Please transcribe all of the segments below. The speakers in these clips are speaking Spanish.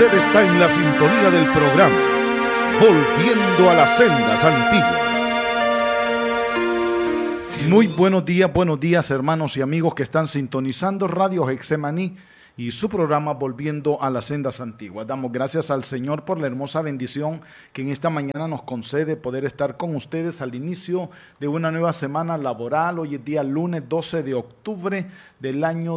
Usted está en la sintonía del programa Volviendo a las Sendas Antiguas. Muy buenos días hermanos y amigos que están sintonizando Radio Getsemaní y su programa Volviendo a las Sendas Antiguas. Damos gracias al Señor por la hermosa bendición que en esta mañana nos concede poder estar con ustedes al inicio de una nueva semana laboral. Hoy es día lunes 12 de octubre del año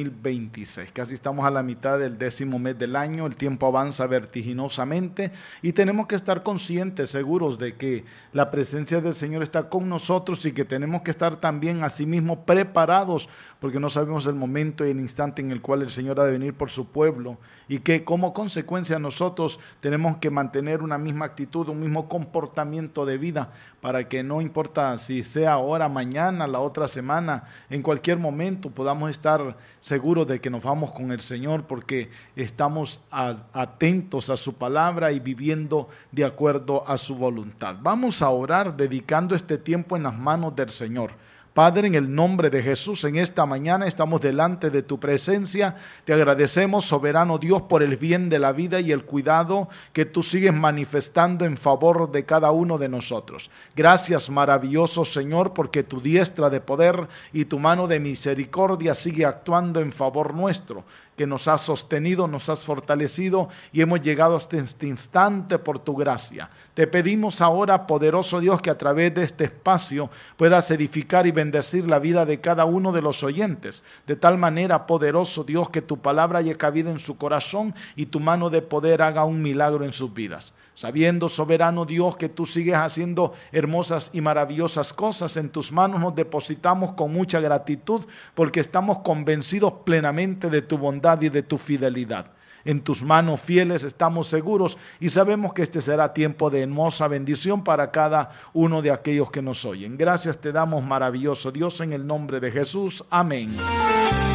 2026. Casi estamos a la mitad del 10º mes del año. El tiempo avanza vertiginosamente y tenemos que estar conscientes, seguros de que la presencia del Señor está con nosotros y que tenemos que estar también asimismo preparados, porque no sabemos el momento y el instante en el cual el Señor ha de venir por su pueblo, y que como consecuencia nosotros tenemos que mantener una misma actitud, un mismo comportamiento de vida, para que no importa si sea ahora, mañana, la otra semana, en cualquier momento podamos estar seguros de que nos vamos con el Señor, porque estamos atentos a su palabra y viviendo de acuerdo a su voluntad. Vamos a orar dedicando este tiempo en las manos del Señor. Padre, en el nombre de Jesús, en esta mañana estamos delante de tu presencia. Te agradecemos, soberano Dios, por el bien de la vida y el cuidado que tú sigues manifestando en favor de cada uno de nosotros. Gracias, maravilloso Señor, porque tu diestra de poder y tu mano de misericordia sigue actuando en favor nuestro, que nos has sostenido, nos has fortalecido y hemos llegado hasta este instante por tu gracia. Te pedimos ahora, poderoso Dios, que a través de este espacio puedas edificar y bendecir la vida de cada uno de los oyentes, de tal manera, poderoso Dios, que tu palabra haya cabida en su corazón y tu mano de poder haga un milagro en sus vidas. Sabiendo, soberano Dios, que tú sigues haciendo hermosas y maravillosas cosas, en tus manos nos depositamos con mucha gratitud, porque estamos convencidos plenamente de tu bondad y de tu fidelidad. En tus manos fieles estamos seguros y sabemos que este será tiempo de hermosa bendición para cada uno de aquellos que nos oyen. Gracias te damos, maravilloso Dios, en el nombre de Jesús. Amén.